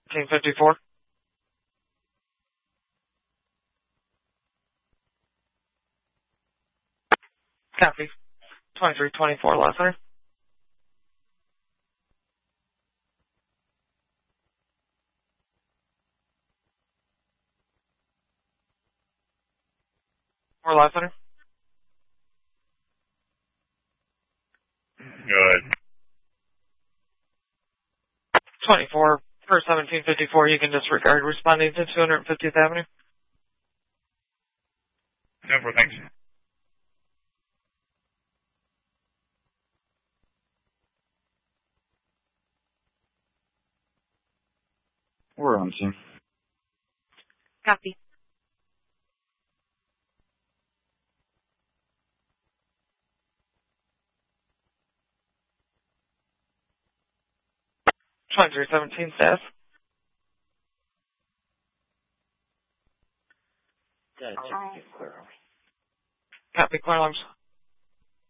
1754. Copy. 2324 last center. Or last center. Good. 24 for 1754, you can disregard responding to 250th Avenue. 10-4, thanks. We're on scene. Copy. Twenty-three 17 staff. Gotta check the clear. Copy, clear alarms.